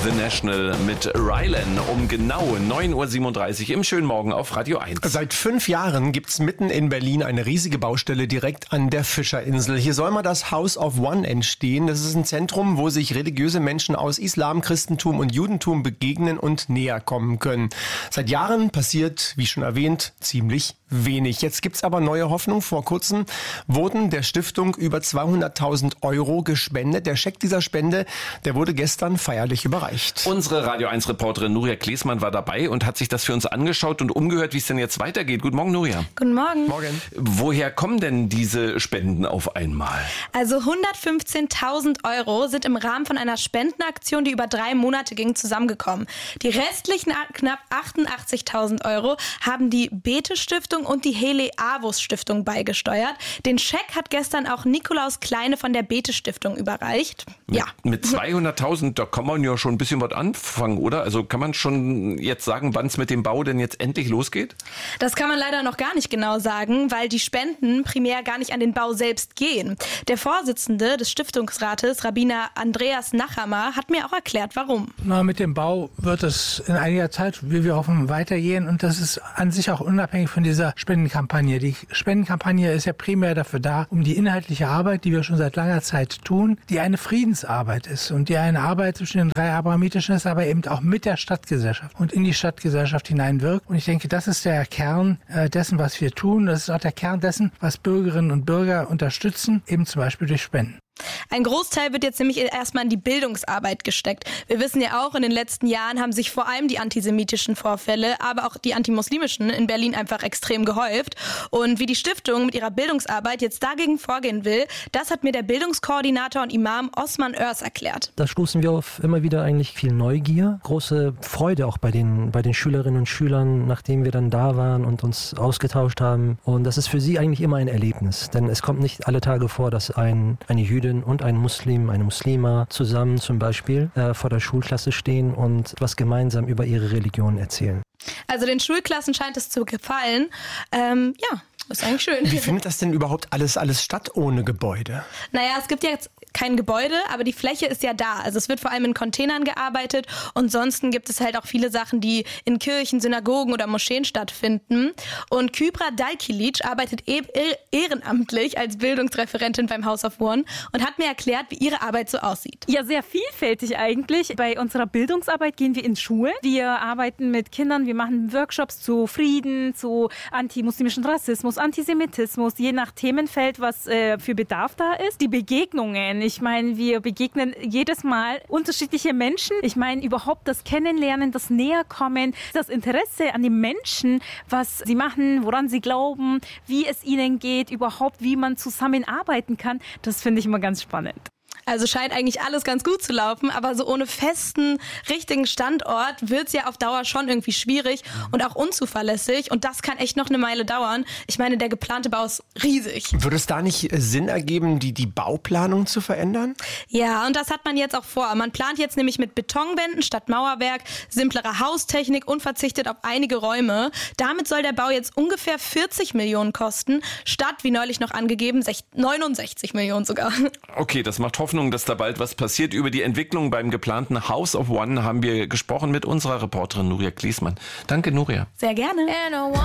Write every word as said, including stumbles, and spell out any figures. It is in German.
The National mit Rylan um genau neun Uhr siebenunddreißig im schönen Morgen auf Radio eins. Seit fünf Jahren gibt's mitten in Berlin eine riesige Baustelle direkt an der Fischerinsel. Hier soll mal das House of One entstehen. Das ist ein Zentrum, wo sich religiöse Menschen aus Islam, Christentum und Judentum begegnen und näher kommen können. Seit Jahren passiert, wie schon erwähnt, ziemlich wenig. Jetzt gibt's aber neue Hoffnung. Vor kurzem wurden der Stiftung über zweihunderttausend Euro gespendet. Der Scheck dieser Spende, der wurde gestern feierlich überreicht. Unsere Radio eins Reporterin Nuria Klesmann war dabei und hat sich das für uns angeschaut und umgehört, wie es denn jetzt weitergeht. Guten Morgen, Nuria. Guten Morgen. Morgen. Woher kommen denn diese Spenden auf einmal? Also hundertfünfzehntausend Euro sind im Rahmen von einer Spendenaktion, die über drei Monate ging, zusammengekommen. Die restlichen knapp achtundachtzigtausend Euro haben die Bete-Stiftung und die Hele-Avus-Stiftung beigesteuert. Den Scheck hat gestern auch Nikolaus Kleine von der Bete-Stiftung überreicht. Mit, ja. Mit zweihunderttausend, da kann man ja schon ein bisschen was anfangen, oder? Also kann man schon jetzt sagen, wann es mit dem Bau denn jetzt endlich losgeht? Das kann man leider noch gar nicht genau sagen, weil die Spenden primär gar nicht an den Bau selbst gehen. Der Vorsitzende des Stiftungsrates, Rabbiner Andreas Nachhammer, hat mir auch erklärt, warum. Na, mit dem Bau wird es in einiger Zeit, wie wir hoffen, weitergehen. Und das ist an sich auch unabhängig von dieser Spendenkampagne. Die Spendenkampagne ist ja primär dafür da, um die inhaltliche Arbeit, die wir schon seit langer Zeit tun, die eine Friedensarbeit ist und die eine Arbeit zwischen den drei abrahamitischen ist, aber eben auch mit der Stadtgesellschaft und in die Stadtgesellschaft hineinwirkt. Und ich denke, das ist der Kern äh, dessen, was wir tun. Das ist auch der Kern dessen, was Bürgerinnen und Bürger unterstützen, eben zum Beispiel durch Spenden. Ein Großteil wird jetzt nämlich erstmal in die Bildungsarbeit gesteckt. Wir wissen ja auch, in den letzten Jahren haben sich vor allem die antisemitischen Vorfälle, aber auch die antimuslimischen in Berlin einfach extrem gehäuft. Und wie die Stiftung mit ihrer Bildungsarbeit jetzt dagegen vorgehen will, das hat mir der Bildungskoordinator und Imam Osman Örs erklärt. Da stoßen wir auf immer wieder eigentlich viel Neugier, große Freude auch bei den, bei den Schülerinnen und Schülern, nachdem wir dann da waren und uns ausgetauscht haben. Und das ist für sie eigentlich immer ein Erlebnis, denn es kommt nicht alle Tage vor, dass ein, eine Jüdin und ein Muslim, eine Muslima zusammen zum Beispiel äh, vor der Schulklasse stehen und was gemeinsam über ihre Religion erzählen. Also den Schulklassen scheint es zu gefallen. Ähm, ja, ist eigentlich schön. Wie findet das denn überhaupt alles, alles statt ohne Gebäude? Naja, es gibt ja jetzt kein Gebäude, aber die Fläche ist ja da. Also es wird vor allem in Containern gearbeitet und sonst gibt es halt auch viele Sachen, die in Kirchen, Synagogen oder Moscheen stattfinden. Und Kybra Dalkilic arbeitet e- ehrenamtlich als Bildungsreferentin beim House of One und hat mir erklärt, wie ihre Arbeit so aussieht. Ja, sehr vielfältig eigentlich. Bei unserer Bildungsarbeit gehen wir in Schulen. Wir arbeiten mit Kindern, wir machen Workshops zu Frieden, zu antimuslimischen Rassismus, Antisemitismus, je nach Themenfeld, was äh, für Bedarf da ist. Die Begegnungen, ich meine, wir begegnen jedes Mal unterschiedliche Menschen. Ich meine, überhaupt das Kennenlernen, das Näherkommen, das Interesse an den Menschen, was sie machen, woran sie glauben, wie es ihnen geht, überhaupt, wie man zusammenarbeiten kann, das finde ich immer ganz spannend. Also scheint eigentlich alles ganz gut zu laufen, aber so ohne festen, richtigen Standort wird es ja auf Dauer schon irgendwie schwierig und auch unzuverlässig und das kann echt noch eine Meile dauern. Ich meine, der geplante Bau ist riesig. Würde es da nicht Sinn ergeben, die, die Bauplanung zu verändern? Ja, und das hat man jetzt auch vor. Man plant jetzt nämlich mit Betonwänden statt Mauerwerk, simplerer Haustechnik und verzichtet auf einige Räume. Damit soll der Bau jetzt ungefähr vierzig Millionen kosten, statt, wie neulich noch angegeben, neunundsechzig Millionen sogar. Okay, das macht Hoffnung, dass da bald was passiert. Über die Entwicklung beim geplanten House of One haben wir gesprochen mit unserer Reporterin Nuria Klesmann. Danke, Nuria. Sehr gerne.